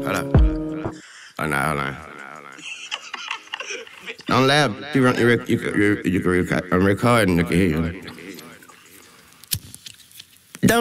Hold up. Hold on. Don't laugh. You can record. I'm recording. You can hear you.